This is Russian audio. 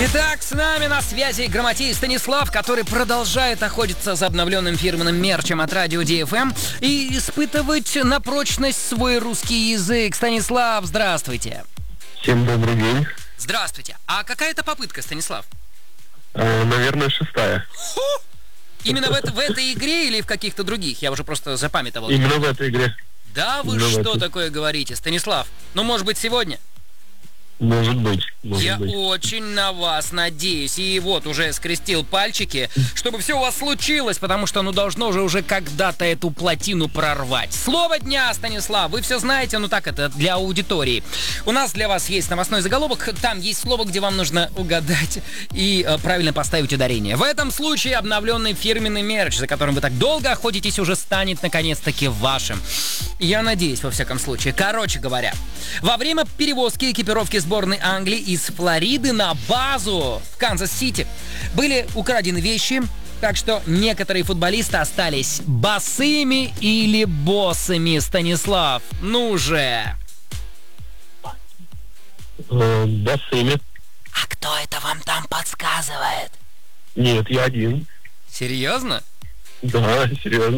Итак, с нами на связи грамотей Станислав, который продолжает охотиться за обновленным фирменным мерчем от радио DFM и испытывать на прочность свой русский язык. Станислав, здравствуйте. Всем добрый день. Здравствуйте. А какая это попытка, Станислав? Наверное, 6-я. Именно в этой игре или в каких-то других? Я уже просто запамятовал. Именно в этой игре. Да вы что такое говорите, Станислав? Ну, может быть, сегодня? Может быть. Я очень на вас надеюсь. И вот уже скрестил пальчики, чтобы все у вас случилось, потому что должно же уже когда-то эту плотину прорвать. Слово дня, Станислав. Вы все знаете, так это для аудитории. У нас для вас есть новостной заголовок. Там есть слово, где вам нужно угадать и правильно поставить ударение. В этом случае обновленный фирменный мерч, за которым вы так долго охотитесь, уже станет наконец-таки вашим. Я надеюсь, во всяком случае. Короче говоря, во время перевозки экипировки сборной Англии из Флориды на базу в Канзас-Сити были украдены вещи, так что некоторые футболисты остались босыми или боссами. Станислав, ну же! Босыми. А кто это вам там подсказывает? Нет, я один. Серьезно? Да, серьезно.